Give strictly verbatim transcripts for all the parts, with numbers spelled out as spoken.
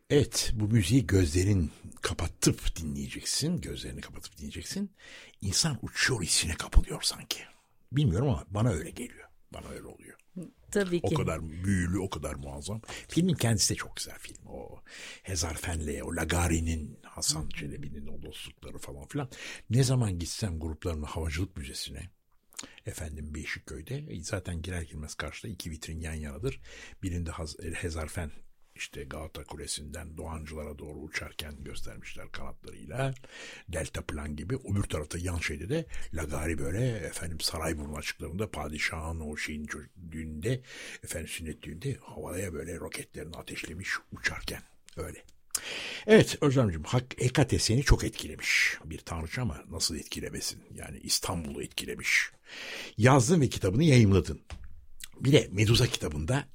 Evet, bu müziği gözlerin kapatıp dinleyeceksin. Gözlerini kapatıp dinleyeceksin. İnsan uçuyor hissine kapılıyor sanki. Bilmiyorum ama bana öyle geliyor. Bana öyle oluyor. Tabii ki. O kadar büyülü, o kadar muazzam. Filmin kendisi de çok güzel film. O Hezar Fen'le, o Lagari'nin, Hasan Çelebi'nin o dostlukları falan filan. Ne zaman gitsem gruplarımla Havacılık Müzesi'ne, efendim Beşikköy'de, zaten girer girmez karşıda iki vitrin yan yanadır. Birinde Hezar Fen, İşte Galata Kulesi'nden Doğancılara doğru uçarken göstermişler kanatlarıyla. Delta plan gibi. Öbür tarafta yan şeyde de Lagari böyle efendim Sarayburnu açıklarında padişahın o şeyin düğünde, efendim sünnet düğünde havaya böyle roketlerini ateşlemiş uçarken. Öyle. Evet Özlemciğim, Hekate seni çok etkilemiş. Bir tanrıça ama nasıl etkilemesin? Yani İstanbul'u etkilemiş. Yazdın ve kitabını yayımladın. Bir de Medusa kitabında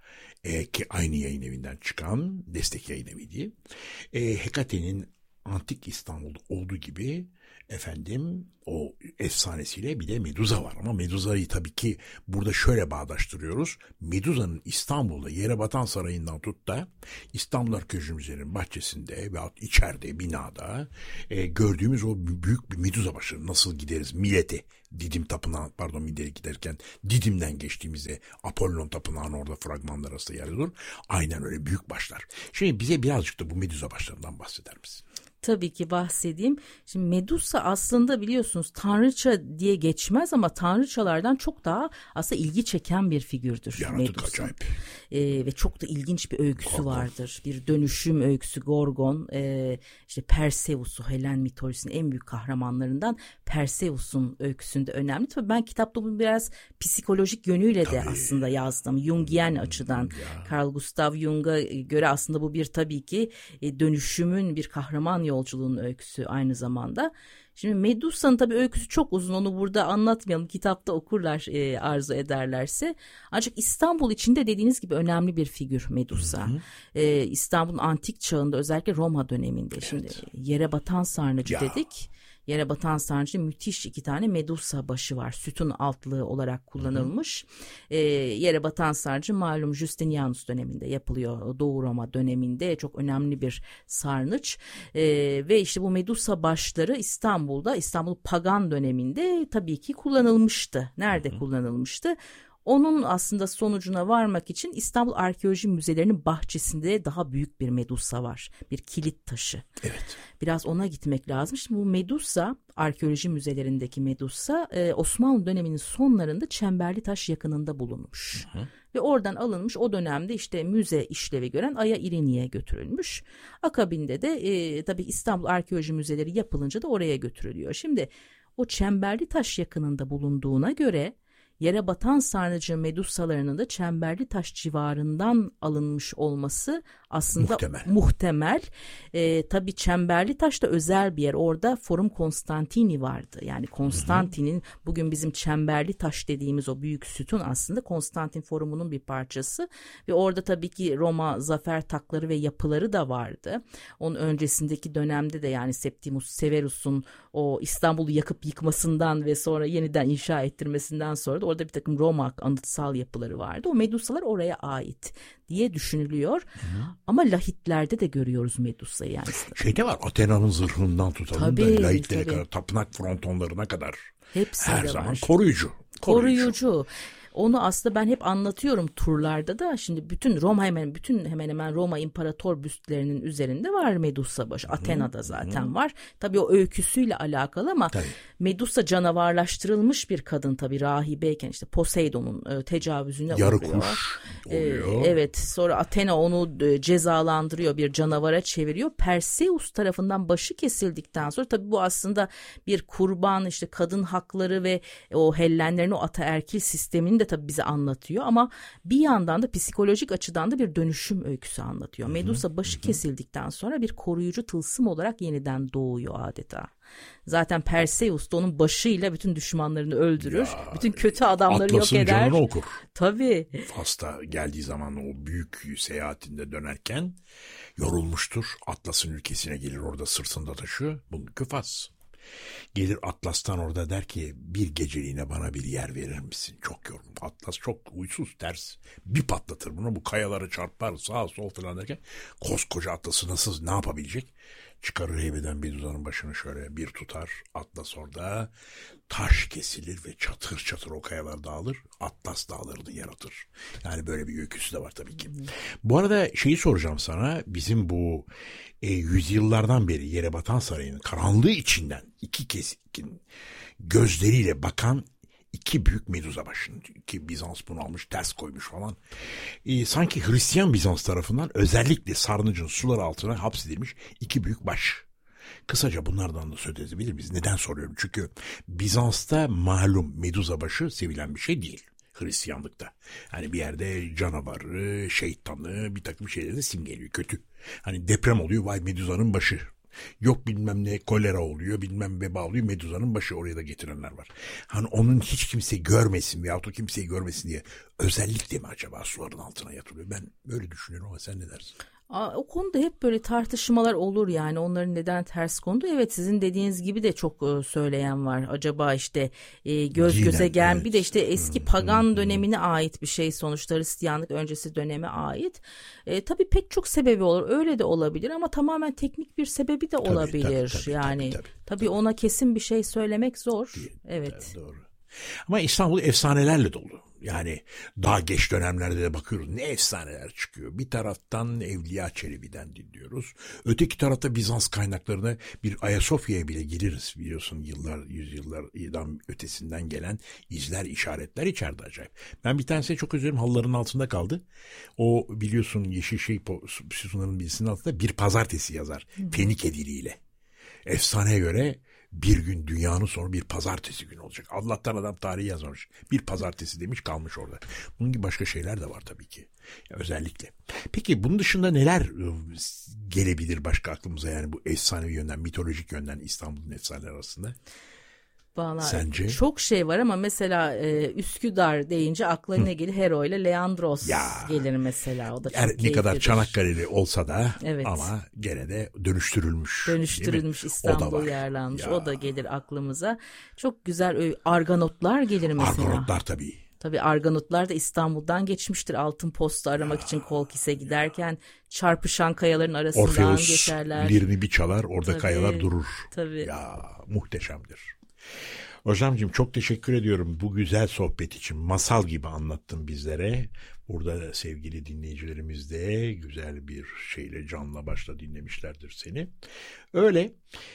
E, ki aynı yayın evinden çıkan destek yayın eviydi. E, Hekate'nin antik İstanbul'da olduğu gibi efendim o efsanesiyle bir de Medusa var. Ama Medusa'yı tabii ki burada şöyle bağdaştırıyoruz. Medusa'nın İstanbul'da Yerebatan Sarayı'ndan tut da İstanbul Arkeoloji Müzesi'nin bahçesinde veyahut içeride binada e, gördüğümüz o büyük bir Medusa başı. Nasıl gideriz Millet'e? Didim Tapınağı, pardon Milet'e giderken Didim'den geçtiğimizde Apollon Tapınağı'nın orada fragmanlar arasında yer alır. Aynen öyle büyük başlar. Şimdi bize birazcık da bu Medusa başlarından bahseder misin? Tabii ki bahsedeyim. Şimdi Medusa aslında biliyorsunuz tanrıça diye geçmez ama tanrıçalardan çok daha aslında ilgi çeken bir figürdür. Yaratık, Medusa. acayip. Ee, ve çok da ilginç bir öyküsü Gorgon. vardır. Bir dönüşüm öyküsü Gorgon. Ee, işte Perseus'u, Helen mitolojisinin en büyük kahramanlarından Perseus'un öyküsünde önemli. Tabii ben kitapta bunu biraz psikolojik yönüyle de Tabii. aslında yazdım. Jungian hmm, açıdan. Ya. Carl Gustav Jung'a göre aslında bu bir tabii ki dönüşümün bir kahraman yolculuğunun öyküsü aynı zamanda. Şimdi Medusa'nın tabii öyküsü çok uzun, onu burada anlatmayalım, kitapta okurlar e, arzu ederlerse. Ancak İstanbul içinde dediğiniz gibi önemli bir figür Medusa. Hı hı. E, İstanbul'un antik çağında özellikle Roma döneminde, evet. Şimdi yere batan sarnıcı ya. dedik. Yere batan sarnıcı müthiş iki tane Medusa başı var. Sütun altlığı olarak kullanılmış. E, yere batan sarnıcı malum Justinianus döneminde yapılıyor. Doğu Roma döneminde çok önemli bir sarnıç. E, ve işte bu Medusa başları İstanbul'da, İstanbul Pagan döneminde tabii ki kullanılmıştı. Nerede Hı-hı. kullanılmıştı? Onun aslında sonucuna varmak için İstanbul Arkeoloji Müzelerinin bahçesinde daha büyük bir Medusa var. Bir kilit taşı. Evet. Biraz ona gitmek lazım. Şimdi bu Medusa, arkeoloji müzelerindeki Medusa Osmanlı döneminin sonlarında Çemberlitaş yakınında bulunmuş. Hı hı. Ve oradan alınmış, o dönemde işte müze işlevi gören Aya İrini'ye götürülmüş. Akabinde de e, tabii İstanbul Arkeoloji Müzeleri yapılınca da oraya götürülüyor. Şimdi o Çemberlitaş yakınında bulunduğuna göre yere batan sarnıcı Medusalarının da Çemberlitaş civarından alınmış olması aslında muhtemel. muhtemel. E, tabii Çemberlitaş da özel bir yer. Orada Forum Constantini vardı. Yani Konstantin'in, bugün bizim Çemberlitaş dediğimiz o büyük sütun aslında Konstantin Forumu'nun bir parçası. Ve orada tabii ki Roma zafer takları ve yapıları da vardı. Onun öncesindeki dönemde de yani Septimus Severus'un o İstanbul'u yakıp yıkmasından ve sonra yeniden inşa ettirmesinden sonra da orada bir takım Roma anıtsal yapıları vardı. O Medusalar oraya ait diye düşünülüyor. Hı-hı. Ama lahitlerde de görüyoruz Medusa'yı yani. Şeyde var, Athena'nın zırhından tutalım tabii, da lahitlere kadar, tapınak frontonlarına kadar. Hepsi her de zaman var. koruyucu. Koruyucu. Koruyucu. Onu aslında ben hep anlatıyorum turlarda da. Şimdi bütün Roma hemen bütün hemen hemen Roma imparator büstlerinin üzerinde var Medusa başı. Athena'da zaten Hı-hı. var. Tabii o öyküsüyle alakalı ama tabii. Medusa canavarlaştırılmış bir kadın tabii rahibeyken işte Poseidon'un e, tecavüzüne Yarı uğruyor. kuş oluyor. E, evet, sonra Athena onu e, cezalandırıyor, bir canavara çeviriyor. Perseus tarafından başı kesildikten sonra tabii bu aslında bir kurban, işte kadın hakları ve o Hellenlerin o ataerkil sistemini de tabii bize anlatıyor ama bir yandan da psikolojik açıdan da bir dönüşüm öyküsü anlatıyor. Hı-hı. Medusa başı Hı-hı. kesildikten sonra bir koruyucu tılsım olarak yeniden doğuyor adeta. Zaten Perseus da onun başıyla bütün düşmanlarını öldürür. Ya, bütün kötü adamları yok eder. Atlas'ın canını okur. Tabii. Fas'ta geldiği zaman o büyük seyahatinde dönerken yorulmuştur. Atlas'ın ülkesine gelir, orada sırtında taşıyor. Bugünkü Fas. Gelir Atlas'tan orada der ki bir geceliğine bana bir yer verir misin? Çok yorgun. Atlas çok huysuz, ters. Bir patlatır bunu, bu kayaları çarpar sağa sol falan derken koskoca Atlas'ı nasıl, ne yapabilecek? Çıkarır heybeden Medusa'nın başını şöyle bir tutar. Atlas orada, taş kesilir ve çatır çatır o kayalar dağılır. Atlas dağlarını yaratır. Yani böyle bir öyküsü de var tabii ki. Bu arada şeyi soracağım sana. Bizim bu e, yüzyıllardan beri Yerebatan Sarayı'nın karanlığı içinden iki keskin gözleriyle bakan İki büyük Medusa başını, ki Bizans bunu almış, ters koymuş falan. Ee, sanki Hristiyan Bizans tarafından özellikle sarnıcın sular altına hapsedilmiş iki büyük baş. Kısaca bunlardan da söz edebilir miyiz? Neden soruyorum? Çünkü Bizans'ta malum Medusa başı sevilen bir şey değil. Hristiyanlıkta. Hani bir yerde canavarı, şeytanı, bir takım şeyleri de simgeliyor. Kötü. Hani deprem oluyor, vay Medusa'nın başı. Yok bilmem ne kolera oluyor, bilmem veba oluyor, Medusa'nın başı, oraya da getirenler var. Hani onun hiç kimse görmesin veyahut o kimseyi görmesin diye özellikle mi acaba suların altına yatırıyor? Ben böyle düşünüyorum ama sen ne dersin? O konuda hep böyle tartışmalar olur, yani onların neden ters kondu. Evet, sizin dediğiniz gibi de çok söyleyen var. Acaba işte e, göz Dinen, göze gelen evet. Bir de işte eski hmm, pagan hmm, dönemine hmm. ait bir şey, sonuçta Hristiyanlık öncesi döneme ait. E, tabii pek çok sebebi olur, öyle de olabilir ama tamamen teknik bir sebebi de tabii, olabilir. Tabii, tabii, yani tabii, tabii, tabii, tabii ona kesin bir şey söylemek zor. Değil, evet. Tabii, doğru. Ama İstanbul efsanelerle dolu. Yani daha geç dönemlerde de bakıyoruz ne efsaneler çıkıyor. Bir taraftan Evliya Çelebi'den dinliyoruz. Öteki tarafta Bizans kaynaklarına bir Ayasofya'ya bile gireriz. Biliyorsun yıllar, yüzyıllardan ötesinden gelen izler, işaretler içeride acayip. Ben bir tanesine çok özür dilerim, halıların altında kaldı. O biliyorsun Yeşilşehir Sütunları'nın birisinin altında bir pazartesi yazar. Fenike diliyle. Efsaneye göre bir gün dünyanın sonu bir pazartesi günü olacak. Allah'tan adam tarihi yazmamış. Bir pazartesi demiş, kalmış orada. Bunun gibi başka şeyler de var tabii ki. Ya özellikle. Peki bunun dışında neler gelebilir başka aklımıza, yani bu efsanevi yönden, mitolojik yönden İstanbul'un efsaneleri arasında? Vallahi sence? Çok şey var ama mesela e, Üsküdar deyince akla ne gelir? Hero ile Leandros ya, gelir mesela. O da çok er, ne kadar Çanakkale'li olsa da evet. Ama gene de dönüştürülmüş. Dönüştürülmüş, İstanbul yerlanmış. Ya. O da gelir aklımıza. Çok güzel Arganotlar gelir mesela. Arganotlar tabii. Tabii Arganotlar da İstanbul'dan geçmiştir. Altın posta aramak ya. için Kolkis'e giderken çarpışan kayaların arasından Orfeus geçerler. Orfeus lirini bir çalar, orada tabii, kayalar durur. Tabii. Ya muhteşemdir. Hocamcığım çok teşekkür ediyorum bu güzel sohbet için. Masal gibi anlattın bizlere. Burada sevgili dinleyicilerimiz de güzel bir şeyle, canla başla dinlemişlerdir seni. Öyle.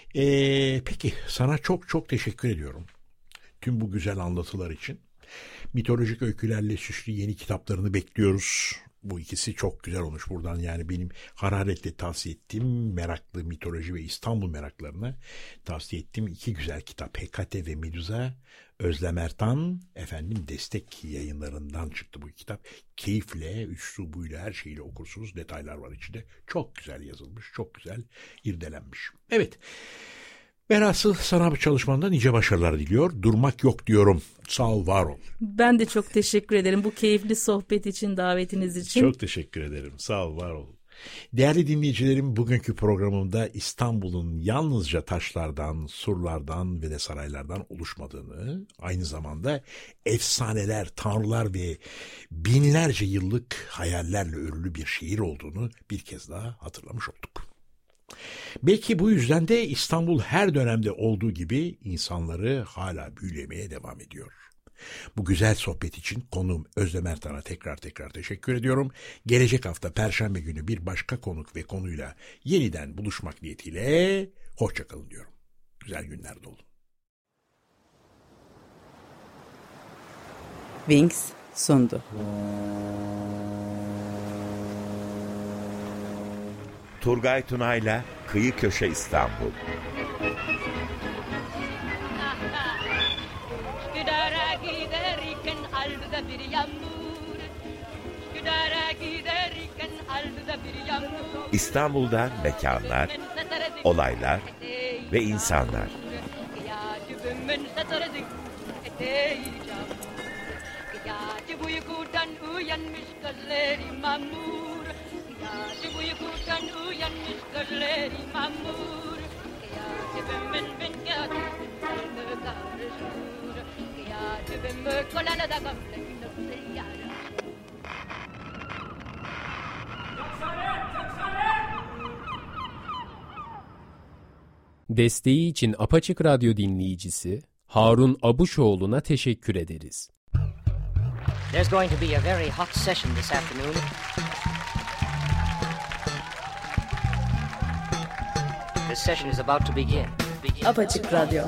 Ee, peki sana çok çok teşekkür ediyorum. Tüm bu güzel anlatılar için. Mitolojik öykülerle süslü yeni kitaplarını bekliyoruz. Bu ikisi çok güzel olmuş buradan, yani benim hararetle tavsiye ettiğim meraklı mitoloji ve İstanbul meraklarına tavsiye ettiğim iki güzel kitap. Hekate ve Medusa, Özlem Ertan efendim Destek Yayınlarından çıktı bu kitap. Keyifle, üslubuyla, her şeyle okursunuz. Detaylar var içinde. Çok güzel yazılmış, çok güzel irdelenmiş. Evet. Velhasıl sana bu çalışmanda nice başarılar diliyor. Durmak yok diyorum. Sağ ol, var ol. Ben de çok teşekkür ederim bu keyifli sohbet için, davetiniz için. Çok teşekkür ederim. Sağ ol, var ol. Değerli dinleyicilerim, bugünkü programımda İstanbul'un yalnızca taşlardan, surlardan ve de saraylardan oluşmadığını, aynı zamanda efsaneler, tanrılar ve binlerce yıllık hayallerle örülü bir şehir olduğunu bir kez daha hatırlamış olduk. Belki bu yüzden de İstanbul her dönemde olduğu gibi insanları hala büyülemeye devam ediyor. Bu güzel sohbet için konuğum Özlem Ertan'a tekrar tekrar teşekkür ediyorum. Gelecek hafta Perşembe günü bir başka konuk ve konuyla yeniden buluşmak niyetiyle hoşça kalın diyorum. Güzel günlerde olun. Wings sundu. Turgay Tunay'la Kıyı Köşe İstanbul. İstanbul'dan mekanlar, olaylar ve insanlar. Bu uykudan uyanmış gözlerim mamur. Desteği için Apaçık Radyo dinleyicisi Harun Abuşoğlu'na teşekkür ederiz. There's going to be a very hot session this afternoon. This session is about to begin. begin. Apaçık Radyo.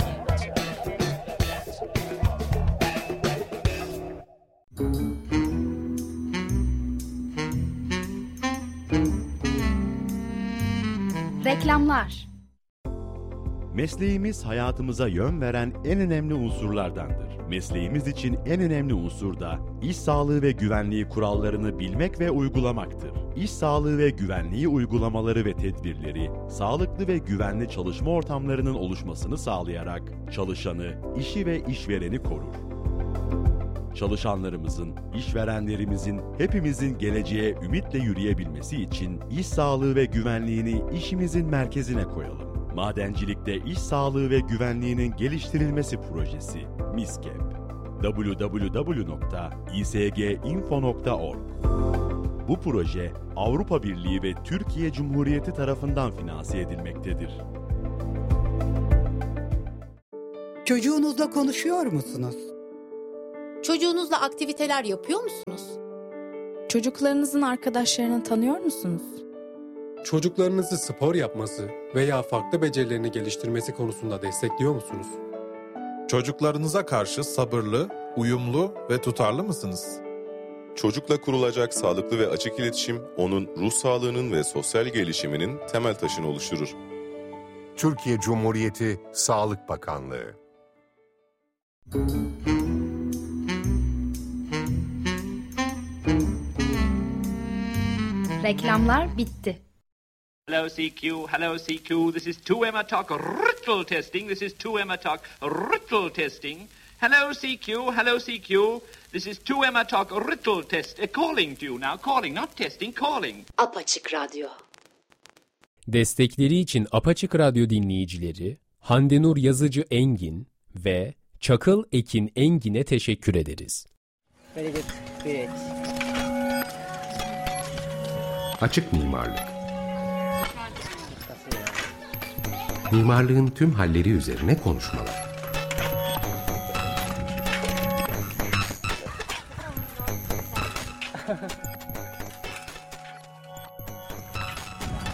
Reklamlar. Mesleğimiz hayatımıza yön veren en önemli unsurlardandır. Mesleğimiz için en önemli unsur da iş sağlığı ve güvenliği kurallarını bilmek ve uygulamaktır. İş sağlığı ve güvenliği uygulamaları ve tedbirleri, sağlıklı ve güvenli çalışma ortamlarının oluşmasını sağlayarak çalışanı, işi ve işvereni korur. Çalışanlarımızın, işverenlerimizin, hepimizin geleceğe ümitle yürüyebilmesi için iş sağlığı ve güvenliğini işimizin merkezine koyalım. Madencilikte iş sağlığı ve güvenliğinin geliştirilmesi projesi MİSKEP. double-u double-u double-u nokta i s g info nokta org. Bu proje Avrupa Birliği ve Türkiye Cumhuriyeti tarafından finanse edilmektedir. Çocuğunuzla konuşuyor musunuz? Çocuğunuzla aktiviteler yapıyor musunuz? Çocuklarınızın arkadaşlarını tanıyor musunuz? Çocuklarınızı spor yapması veya farklı becerilerini geliştirmesi konusunda destekliyor musunuz? Çocuklarınıza karşı sabırlı, uyumlu ve tutarlı mısınız? Çocukla kurulacak sağlıklı ve açık iletişim, onun ruh sağlığının ve sosyal gelişiminin temel taşını oluşturur. Türkiye Cumhuriyeti Sağlık Bakanlığı. Reklamlar bitti. Hello C Q, hello C Q, this is two Emma Talk Rittel testing, this is two Emma Talk Rittel testing. Hello C Q, hello C Q, this is two Emma Talk Rittel test, uh, calling to you now, calling, not testing, calling. Apaçık Radyo. Destekleri için Apaçık Radyo dinleyicileri Handenur Yazıcı Engin ve Çakıl Ekin Engin'e teşekkür ederiz. Very good, great. Açık mimarlık. Mimarlığın tüm halleri üzerine konuşmalar.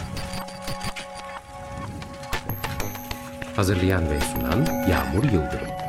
Hazırlayan ve sunan Yağmur Yıldırım.